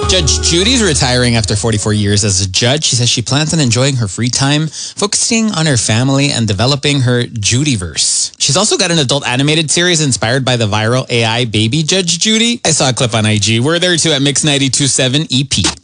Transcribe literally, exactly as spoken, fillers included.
Judge Judy's retiring after forty-four years as a judge. She says she plans on enjoying her free time, focusing on her family and developing her Judyverse. She's also got an adult animated series inspired by the viral A I baby Judge Judy. I saw a clip on I G. We're there too at Mix ninety-two point seven E P.